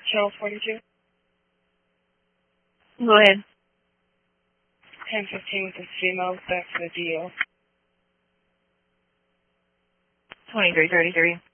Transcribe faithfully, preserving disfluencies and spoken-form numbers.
Channel forty-two. Go ahead. ten fifteen with the female, back for the D O. twenty-three thirty-three.